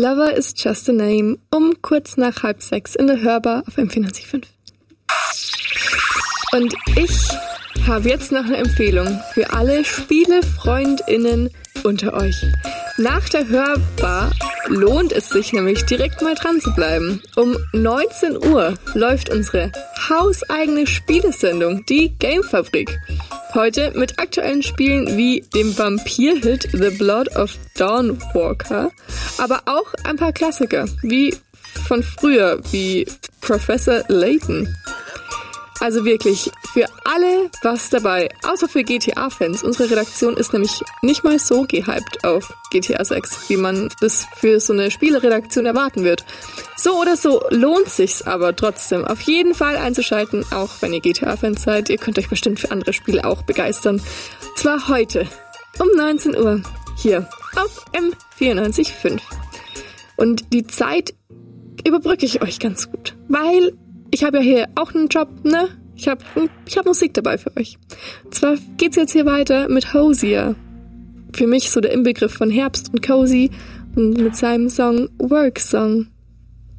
Lover is just a name um kurz nach 5:30 in der Hörbar auf M94.5. Und ich habe jetzt noch eine Empfehlung für alle SpielefreundInnen unter euch. Nach der Hörbar lohnt es sich nämlich direkt mal dran zu bleiben. Um 19 Uhr läuft unsere hauseigene Spielesendung, die Gamefabrik. Heute mit aktuellen Spielen wie dem Vampir-Hit The Blood of Dawnwalker, aber auch ein paar Klassiker, wie von früher, wie Professor Layton. Also wirklich, für alle was dabei, außer für GTA-Fans. Unsere Redaktion ist nämlich nicht mal so gehypt auf GTA 6, wie man das für so eine Spieleredaktion erwarten wird. So oder so lohnt sich's aber trotzdem, auf jeden Fall einzuschalten, auch wenn ihr GTA-Fans seid. Ihr könnt euch bestimmt für andere Spiele auch begeistern. Zwar heute um 19 Uhr hier auf M94.5. Und die Zeit überbrücke ich euch ganz gut, weil ich habe ja hier auch einen Job, ne? Ich hab Musik dabei für euch. Zwar geht's jetzt hier weiter mit Hozier. Für mich so der Inbegriff von Herbst und Cozy und mit seinem Song Work Song.